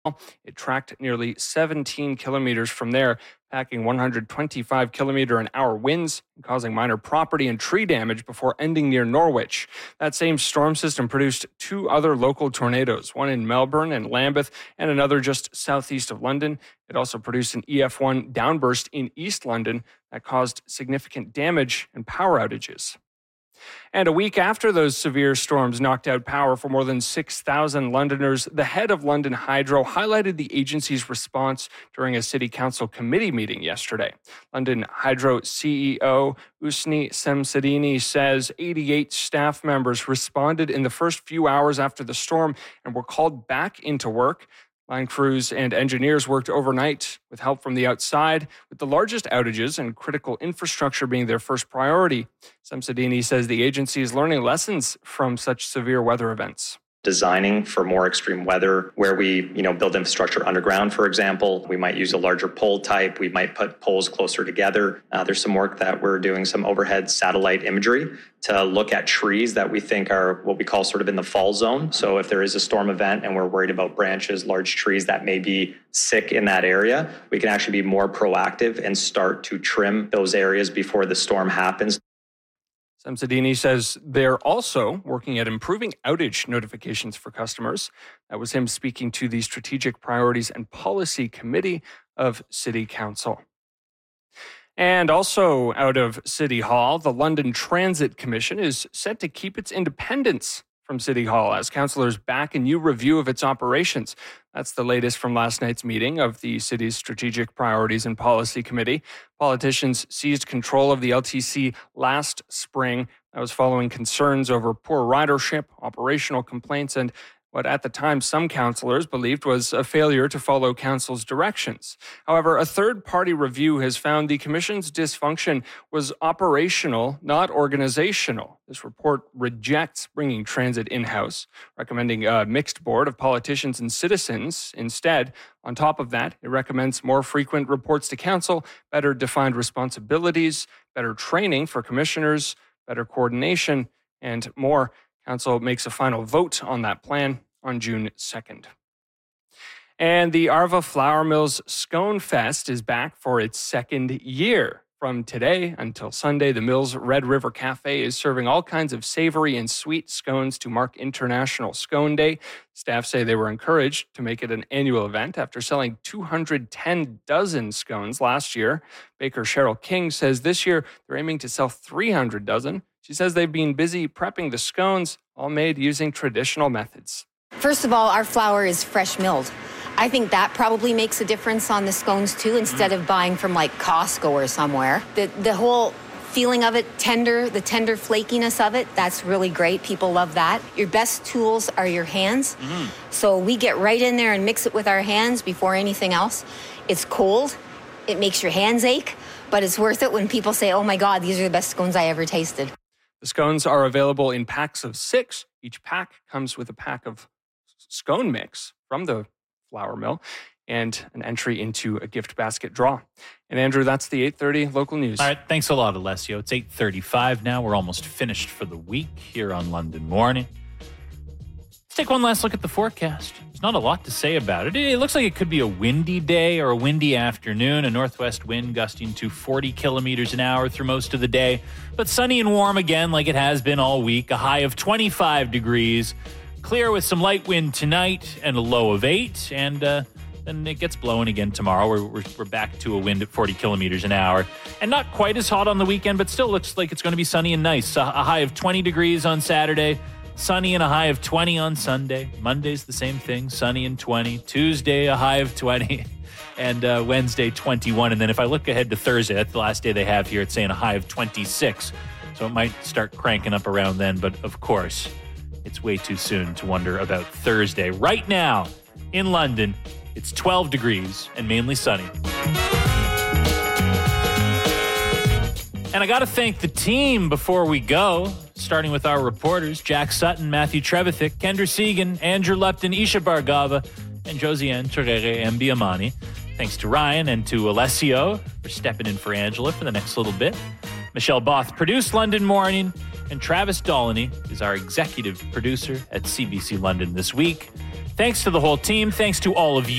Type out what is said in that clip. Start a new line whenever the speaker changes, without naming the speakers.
It tracked nearly 17 kilometers from there, packing 125-kilometer-an-hour winds and causing minor property and tree damage before ending near Norwich. That same storm system produced two other local tornadoes, one in Melbourne and Lambeth and another just southeast of London. It also produced an EF1 downburst in East London that caused significant damage and power outages. And a week after those severe storms knocked out power for more than 6,000 Londoners, the head of London Hydro highlighted the agency's response during a city council committee meeting yesterday. London Hydro CEO Usni Semsadini says 88 staff members responded in the first few hours after the storm and were called back into work. Line crews and engineers worked overnight with help from the outside, with the largest outages and critical infrastructure being their first priority. Semsadini says the agency is learning lessons from such severe weather events.
Designing for more extreme weather where we, build infrastructure underground, for example. We might use a larger pole type. We might put poles closer together. There's some work that we're doing, some overhead satellite imagery to look at trees that we think are what we call sort of in the fall zone. So if there is a storm event and we're worried about branches, large trees that may be sick in that area, we can actually be more proactive and start to trim those areas before the storm happens.
Semsadini says they're also working at improving outage notifications for customers. That was him speaking to the Strategic Priorities and Policy Committee of City Council. And also out of City Hall, the London Transit Commission is set to keep its independence from City Hall as councillors back a new review of its operations. That's the latest from last night's meeting of the city's Strategic Priorities and Policy Committee. Politicians seized control of the LTC last spring. That was following concerns over poor ridership, operational complaints, and what at the time some councillors believed was a failure to follow council's directions. However, a third-party review has found the commission's dysfunction was operational, not organizational. This report rejects bringing transit in-house, recommending a mixed board of politicians and citizens instead. On top of that, it recommends more frequent reports to council, better defined responsibilities, better training for commissioners, better coordination, and more. Council makes a final vote on that plan on June 2nd. And the Arva Flour Mills Scone Fest is back for its second year. From today until Sunday, the Mills Red River Cafe is serving all kinds of savory and sweet scones to mark International Scone Day. Staff say they were encouraged to make it an annual event after selling 210 dozen scones last year. Baker Cheryl King says this year they're aiming to sell 300 dozen. She says they've been busy prepping the scones, all made using traditional methods.
First of all, our flour is fresh milled. I think that probably makes a difference on the scones too, instead of buying from like Costco or somewhere. The whole feeling of it, the tender flakiness of it, that's really great. People love that. Your best tools are your hands. So we get right in there and mix it with our hands before anything else. It's cold. It makes your hands ache, but it's worth it when people say, oh my God, these are the best scones I ever tasted.
The scones are available in packs of 6. Each pack comes with a pack of scone mix from the flour mill and an entry into a gift basket draw. And Andrew, that's the 8:30 local news.
All right, thanks a lot, Alessio. It's 8:35 now. We're almost finished for the week here on London Morning. Let's take one last look at the forecast. There's not a lot to say about it. It looks like it could be a windy day or a windy afternoon, a northwest wind gusting to 40 kilometers an hour through most of the day, but sunny and warm again like it has been all week, a high of 25 degrees, clear with some light wind tonight and a low of 8, and then it gets blowing again tomorrow. We're back to a wind at 40 kilometers an hour, and not quite as hot on the weekend, but still looks like it's going to be sunny and nice. A high of 20 degrees on Saturday, sunny and a high of 20 on Sunday. Monday's the same thing, sunny and 20. Tuesday, a high of 20. And Wednesday, 21. And then if I look ahead to Thursday, that's the last day they have here, it's saying a high of 26. So it might start cranking up around then. But of course, it's way too soon to wonder about Thursday. Right now in London, it's 12 degrees and mainly sunny. And I got to thank the team before we go, starting with our reporters, Jack Sutton, Matthew Trevithick, Kendra Segan, Andrew Lepton, Isha Bargava, and Josiane Torere Mbiamani. Thanks to Ryan and to Alessio for stepping in for Angela for the next little bit. Michelle Both produced London Morning, and Travis Dolany is our executive producer at CBC London this week. Thanks to the whole team. Thanks to all of you.